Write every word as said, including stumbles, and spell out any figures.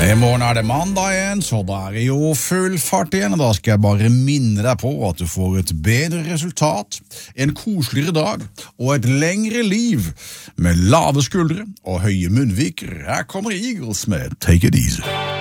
I morgen er det mandag igjen, så da er det jo full fart igjen, og da skal jeg bare minne deg på at du får et bedre resultat, en koseligere dag og et lengre liv med lave skuldre og høye munnviker. Her kommer Eagles med Take It Easy.